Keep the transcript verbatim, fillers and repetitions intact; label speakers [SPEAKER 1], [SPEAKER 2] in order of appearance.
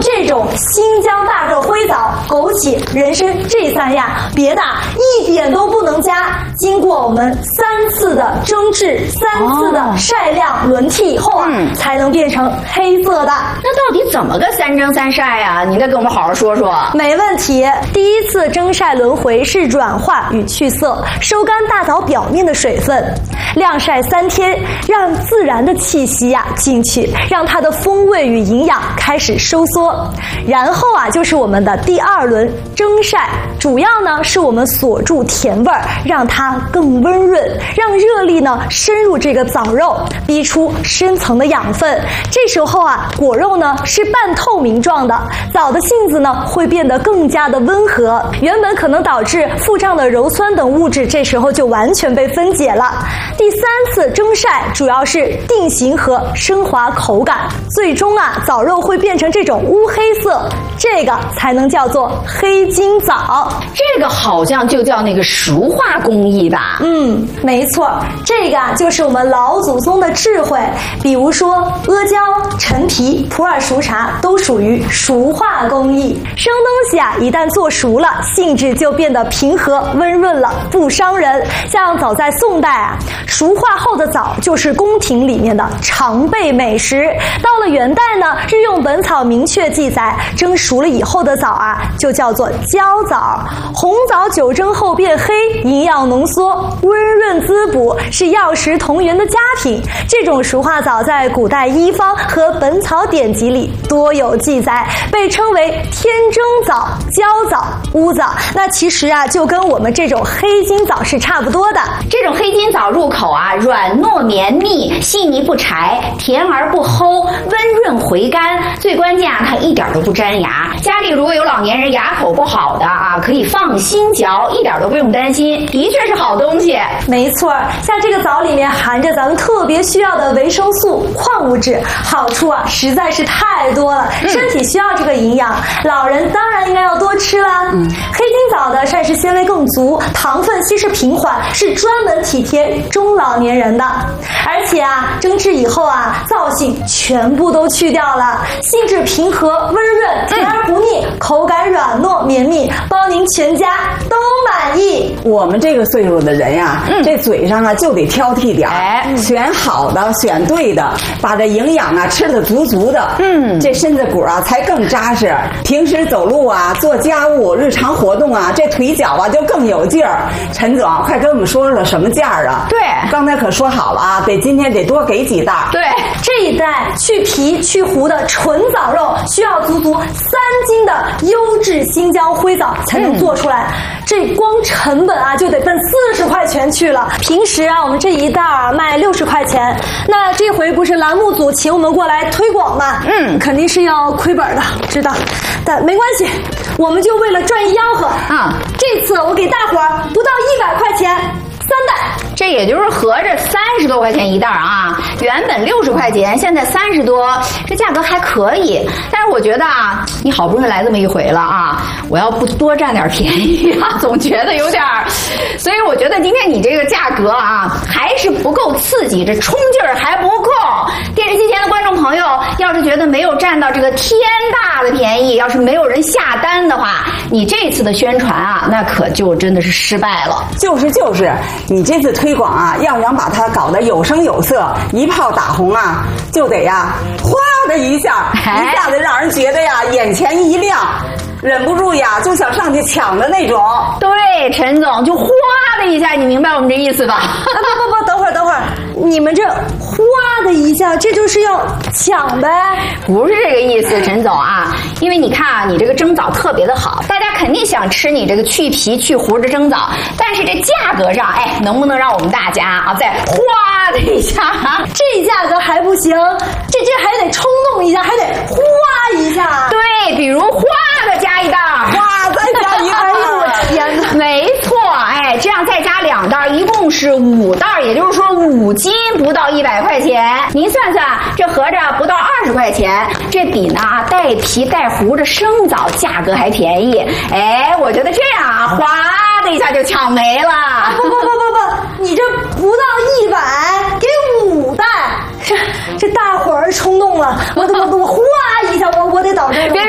[SPEAKER 1] 这种新疆大个灰枣、枸杞、人参这三样，别的一点都不能加。经过我们三次的蒸制、三次的晒晾、轮替以后啊，嗯、才能变成黑色的。
[SPEAKER 2] 那到底怎么个三蒸三晒呀、啊？你得给我们好好说说。
[SPEAKER 1] 没问题。第一次蒸晒轮回是软化与去色，收干大枣表面的水分，晾晒三天，让自然的气息呀、啊、进去，让它的风味与营养开始收缩。然后啊，就是我们的第二轮蒸晒，主要呢是我们锁住甜味儿，让它更温润，让热力呢深入这个枣肉，逼出深层的养分。这时候啊，果肉呢是半透明状的，枣的性子呢会变得更加的温和，原本可能导致腹胀的鞣酸等物质，这时候就完全被分解了。第三次蒸晒主要是定型和升华口感，最终啊，枣肉会变成这种乌黑色，这个才能叫做黑金枣。
[SPEAKER 2] 这个好像就叫那个熟化工艺吧？
[SPEAKER 1] 嗯，没错，这个啊就是我们老祖宗的智慧。比如说阿胶、陈皮、普洱熟茶都属于熟化工艺。生东西啊，一旦做熟了，性质就变得平和温润了，不伤人。像早在宋代啊，熟化后的枣就是宫廷里面的常备美食。到了元代呢，《日用本草》明确记载，蒸熟了以后的枣啊，就叫做焦枣。红枣久蒸后变黑，营养浓缩，温润滋补，是药食同源的佳品。这种熟化枣在古代医方和本草典籍里多有记载，被称为天蒸枣、焦枣、乌枣。那其实啊，就跟我们这种黑金枣是差不多的。
[SPEAKER 2] 这种黑金枣入口啊，软糯绵密，细腻不柴，甜而不齁，温润回甘。最关键啊，它一点都不粘牙。家里如果有老年人牙口不好的啊，可以放心嚼，一点都不用担心，的确是好东西。
[SPEAKER 1] 没错，像这个枣里面含着咱们特别需要的维生素、矿物质，好处啊实在是太多了，嗯、身体需要这个营养，老人当然应该要多吃啦。嗯、黑金枣的膳食纤维更足，糖分稀释平缓，是专门体贴中老年人的。而且啊，蒸制以后啊，燥性全部都去掉了，性质平和温润，甜而不腻，嗯、口感软糯绵密，包您全家都满意。
[SPEAKER 3] 我们这个岁数的人呀、啊，嗯、这嘴上啊就得挑剔点，哎，选好的，选对的，把这营养啊吃得足足的，嗯，这身子骨啊才更扎实。平时走路啊、做家务、日常活动啊，这腿脚啊就更有劲儿。陈总，快跟我们说说什么价儿啊？
[SPEAKER 2] 对，
[SPEAKER 3] 刚才可说好了啊，得今天得多给几袋。
[SPEAKER 2] 对，
[SPEAKER 1] 这一袋去皮去核的纯枣肉，需要足足三斤的优质新疆灰枣才能做出来。嗯、这光成本啊就得奔四十块钱去了。平时啊，我们这一袋啊卖六十块钱，那这回不是栏目组请我们过来推广吗？嗯，肯定是要亏本的，知道。但没关系，我们就为了赚一吆喝啊！这次我给大伙儿不到一百块钱。三袋，
[SPEAKER 2] 这也就是合着三十多块钱一袋啊！原本六十块钱，现在三十多，这价格还可以。但是我觉得啊，你好不容易来这么一回了啊，我要不多占点便宜啊，总觉得有点儿。所以我觉得今天你这个价格啊，还是不够刺激，这冲劲儿还不够。电视机前的观众朋友，要是觉得没有占到这个天大的便宜，要是没有人下单的话，你这次的宣传啊，那可就真的是失败了。
[SPEAKER 3] 就是就是。你这次推广啊，要想把它搞得有声有色，一炮打红啊，就得呀，哗的一下，哎、一下子让人觉得呀，眼前一亮，忍不住呀，就想上去抢的那种。
[SPEAKER 2] 对，陈总，就哗的一下，你明白我们这意思吧？
[SPEAKER 1] 啊不不不，等会儿等会儿，你们这哗的一下，这就是要抢呗？
[SPEAKER 2] 不是这个意思，陈总啊，因为你看啊，你这个蒸枣特别的好，大家肯定想吃你这个去皮去核的蒸枣，但是这价格上，哎，能不能让我们大家啊再哗的一下？
[SPEAKER 1] 这价格还不行，这这还得冲动一下，还得哗一下。
[SPEAKER 2] 对，比如哗的加一袋，
[SPEAKER 3] 哗再加一袋。
[SPEAKER 1] 哎呦我天哪！
[SPEAKER 2] 没错，哎，这样再加两袋，一共是五袋，也就是说五斤不到一百块钱。您算算，这合着不到二十块钱，这比呢带皮带核的生枣价格还便宜。哎，我觉得这样啊，哗的一下就抢没了。
[SPEAKER 1] 啊、不不不不不，你这不到一百，给五袋，这这大伙儿冲动了，我我我哗一下，我我得倒这个。